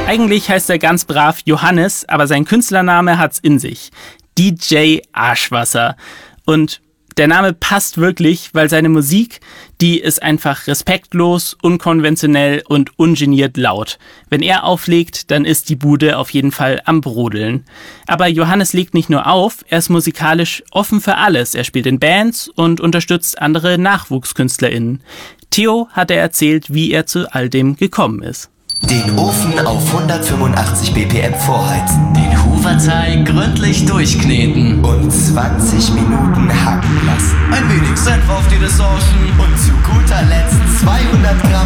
Eigentlich heißt er ganz brav Johannes, aber sein Künstlername hat's in sich. DJ Arschwasser. Und der Name passt wirklich, weil seine Musik, die ist einfach respektlos, unkonventionell und ungeniert laut. Wenn er auflegt, dann ist die Bude auf jeden Fall am Brodeln. Aber Johannes legt nicht nur auf, er ist musikalisch offen für alles. Er spielt in Bands und unterstützt andere NachwuchskünstlerInnen. Theo hat er erzählt, wie er zu all dem gekommen ist. Den Ofen auf 185 BPM vorheizen. Den Huferteig gründlich durchkneten. Und 20 Minuten hacken lassen. Ein wenig Senf auf die Ressourcen. Und zu guter Letzt 200 Gramm.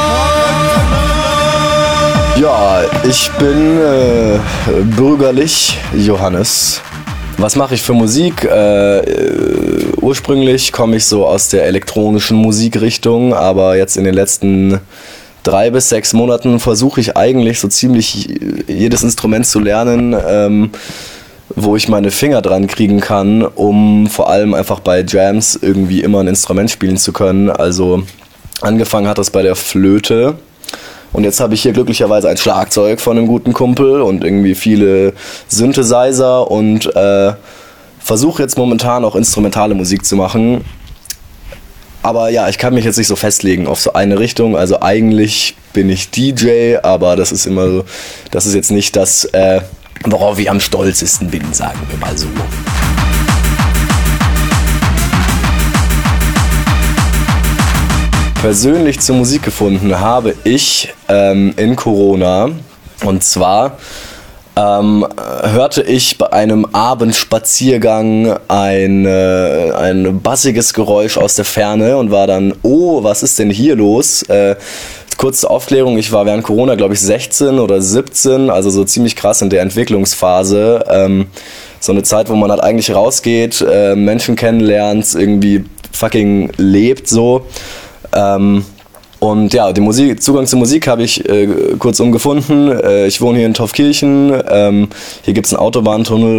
Ja, ich bin bürgerlich Johannes. Was mache ich für Musik? Ursprünglich komme ich so aus der elektronischen Musikrichtung, aber jetzt in den letzten 3 bis 6 Monaten versuche ich eigentlich so ziemlich jedes Instrument zu lernen, wo ich meine Finger dran kriegen kann, um vor allem einfach bei Jams irgendwie immer ein Instrument spielen zu können. Also angefangen hat das bei der Flöte und jetzt habe ich hier glücklicherweise ein Schlagzeug von einem guten Kumpel und irgendwie viele Synthesizer und versuche jetzt momentan auch instrumentale Musik zu machen. Aber ja, ich kann mich jetzt nicht so festlegen auf so eine Richtung. Also eigentlich bin ich DJ, aber das ist immer so, das ist jetzt nicht das, worauf ich am stolzesten bin, sagen wir mal so. Persönlich zur Musik gefunden habe ich in Corona. Und zwar hörte ich bei einem Abendspaziergang ein bassiges Geräusch aus der Ferne und war dann, oh, was ist denn hier los? Kurze Aufklärung, ich war während Corona, glaube ich, 16 oder 17, also so ziemlich krass in der Entwicklungsphase. So eine Zeit, wo man halt eigentlich rausgeht, Menschen kennenlernt, irgendwie fucking lebt so. Und ja, Zugang zur Musik habe ich kurzum gefunden. Ich wohne hier in Taufkirchen. Hier gibt es einen Autobahntunnel.